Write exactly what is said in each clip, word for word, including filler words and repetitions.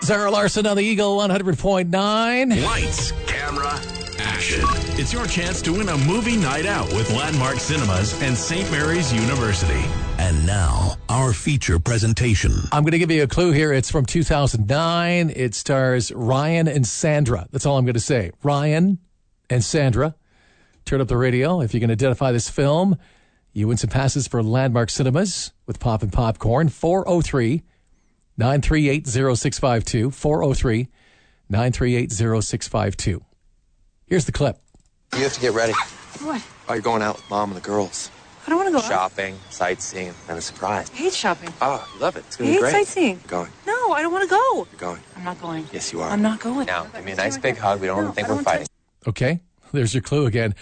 Zara Larson on the Eagle one hundred point nine. Lights, camera, action. It's your chance to win a movie night out with Landmark Cinemas and Saint Mary's University. And now, our feature presentation. I'm going to give you a clue here. It's from two thousand nine. It stars Ryan and Sandra. That's all I'm going to say. Ryan and Sandra. Turn up the radio. If you can identify this film, you win some passes for Landmark Cinemas with Pop and Popcorn. four oh three, nine three eight, oh six five two. four oh three, nine three eight, oh six five two. Here's the clip. You have to get ready. What? Oh, you're going out with Mom and the girls. I don't want to go Shopping, out. sightseeing, and a surprise. I hate shopping. Oh, you love it. It's I going to hate be great. sightseeing. You're going. No, I don't want to go. You're going. I'm not going. Yes, you are. I'm not going. Now, give me a nice big hug. We don't No, want to think I don't we're want fighting. Okay, there's your clue again.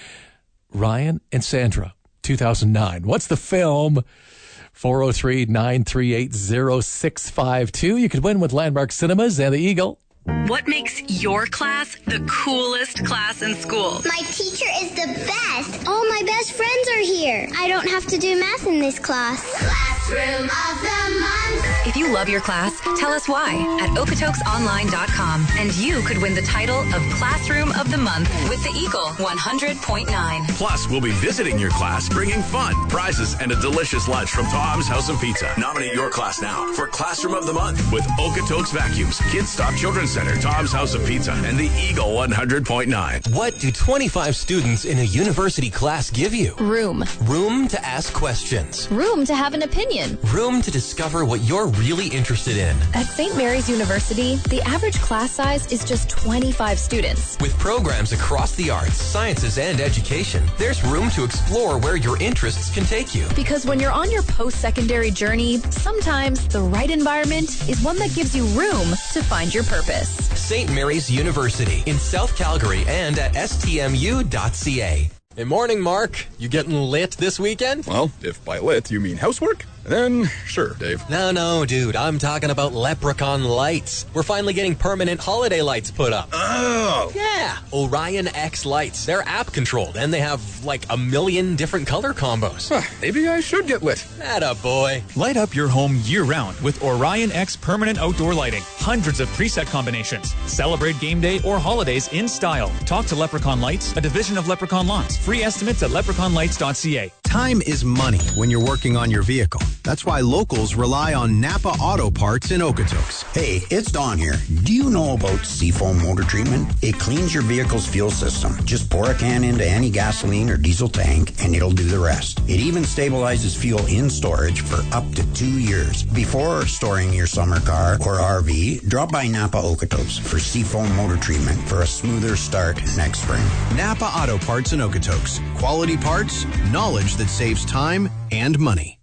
Ryan and Sandra, two thousand nine. What's the film? four oh three, nine three eight, oh six five two. You could win with Landmark Cinemas and the Eagle. What makes your class the coolest class in school? My teacher is the best. All my best friends are here. I don't have to do math in this class. Classroom of the Month. If you love your class, tell us why at okotoks online dot com. And you could win the title of Classroom of the Month with the Eagle one hundred point nine. Plus, we'll be visiting your class, bringing fun, prizes, and a delicious lunch from Tom's House of Pizza. Nominate your class now for Classroom of the Month with Okotoks Vacuums, Kids Stop Children's Center, Tom's House of Pizza, and the Eagle one hundred point nine. What do twenty-five students in a university class give you? Room. Room to ask questions. Room to have an opinion. Room to discover what you're really interested in. At Saint Mary's University, the average class size is just twenty-five students. With programs across the arts, sciences, and education, there's room to explore where your interests can take you. Because when you're on your post-secondary journey, sometimes the right environment is one that gives you room to find your purpose. Saint Mary's University in South Calgary and at s t m u dot c a. Hey, morning, Mark. You getting lit this weekend? Well, if by lit you mean housework, then sure, Dave. No, no, dude. I'm talking about Leprechaun Lights. We're finally getting permanent holiday lights put up. Oh! Yeah. Orion X lights. They're app-controlled, and they have, like, a million different color combos. Huh, maybe I should get lit. Atta boy. Light up your home year-round with Orion X permanent outdoor lighting. Hundreds of preset combinations. Celebrate game day or holidays in style. Talk to Leprechaun Lights, a division of Leprechaun Lawns. Free estimates at leprechaun lights dot c a. Time is money when you're working on your vehicle. That's why locals rely on Napa Auto Parts in Okotoks. Hey, it's Don here. Do you know about Seafoam Motor Treatment? It cleans your vehicle's fuel system. Just pour a can into any gasoline or diesel tank and it'll do the rest. It even stabilizes fuel in storage for up to two years. Before storing your summer car or R V, drop by Napa Okotoks for Seafoam Motor Treatment for a smoother start next spring. Napa Auto Parts in Okotoks. Quality parts, knowledge that saves time and money.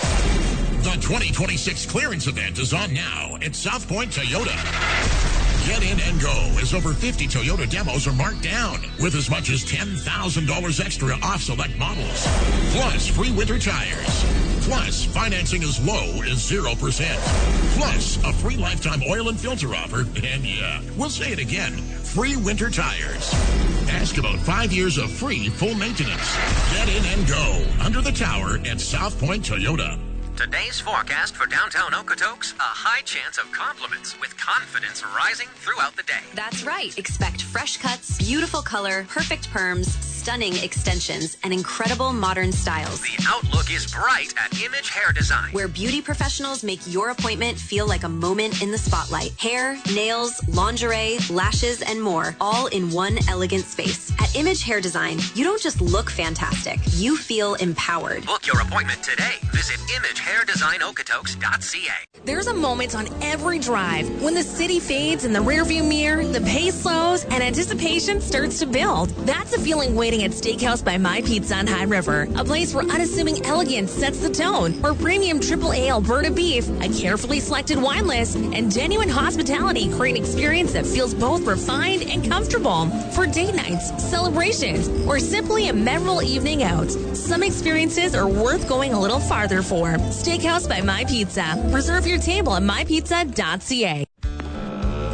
The twenty twenty-six clearance event is on now at South Point Toyota. Get in and go as over fifty Toyota demos are marked down with as much as ten thousand dollars extra off select models. Plus free winter tires. Plus financing as low as zero percent. Plus a free lifetime oil and filter offer. And yeah, we'll say it again, free winter tires. Ask about five years of free full maintenance. Get in and go under the tower at South Point Toyota. Today's forecast for downtown Okotoks, a high chance of compliments with confidence rising throughout the day. That's right. Expect fresh cuts, beautiful color, perfect perms, stunning extensions, and incredible modern styles. The outlook is bright at Image Hair Design, where beauty professionals make your appointment feel like a moment in the spotlight. Hair, nails, lingerie, lashes, and more, all in one elegant space. At Image Hair Design, you don't just look fantastic, you feel empowered. Book your appointment today. Visit image hair design okotoks dot c a. There's a moment on every drive when the city fades in the rearview mirror, the pace slows, and anticipation starts to build. That's a feeling waiting at Steakhouse by My Pizza on High River, a place where unassuming elegance sets the tone, where premium triple A Alberta beef, a carefully selected wine list, and genuine hospitality create an experience that feels both refined and comfortable. For date nights, celebrations, or simply a memorable evening out, some experiences are worth going a little farther for. Steakhouse by My Pizza. Reserve your table at my pizza dot c a.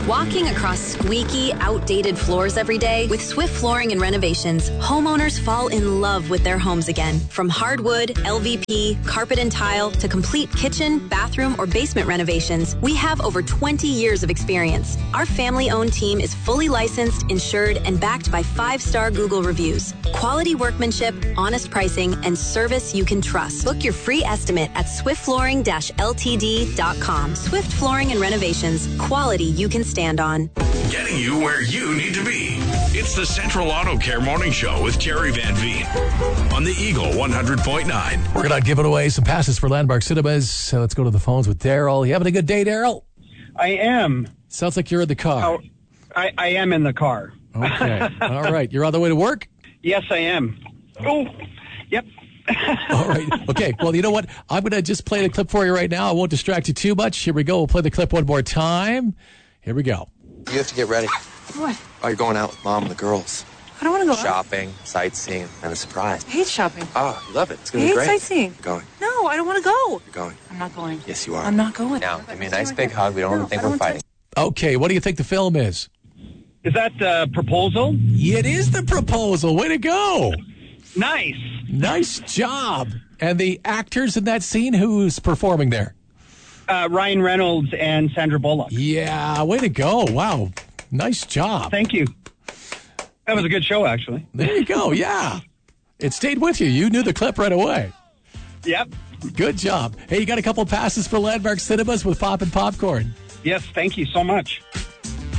Walking across squeaky, outdated floors every day, with Swift Flooring and Renovations, homeowners fall in love with their homes again. From hardwood, L V P, carpet and tile, to complete kitchen, bathroom, or basement renovations, we have over twenty years of experience. Our family-owned team is fully licensed, insured, and backed by five-star Google reviews. Quality workmanship, honest pricing, and service you can trust. Book your free estimate at swift flooring dash L T D dot com. Swift Flooring and Renovations. Quality you can stand on. Getting you where you need to be. It's the Central Auto Care Morning Show with Jerry Van Veen on the Eagle one hundred point nine. We're going to give away some passes for Landmark Cinemas. So let's go to the phones with Daryl. You having a good day, Daryl? I am. Sounds like you're in the car. Oh, I, I am in the car. Okay. All right. You're on the way to work? Yes, I am. Oh, yep. All right. Okay. Well, you know what? I'm going to just play the clip for you right now. I won't distract you too much. Here we go. We'll play the clip one more time. Here we go. You have to get ready. What? Oh, you're going out with Mom and the girls. I don't want to go out. Shopping, sightseeing, and a surprise. I hate shopping. Oh, you love it. It's I going to hate be great. sightseeing. You're going. No, I don't want to go. You're going. I'm not going. Yes, you are. I'm not going. Now, give me a nice big hug. We don't No, think I don't we're fighting. Okay. What do you think the film is? Is that uh, Proposal? It is The Proposal. Way to go. Nice. Nice job. And the actors in that scene, who's performing there? Uh, Ryan Reynolds and Sandra Bullock. Yeah, way to go. Wow. Nice job. Thank you. That was a good show, actually. There you go. Yeah. It stayed with you. You knew the clip right away. Yep. Good job. Hey, you got a couple passes for Landmark Cinemas with Pop and Popcorn. Yes, thank you so much.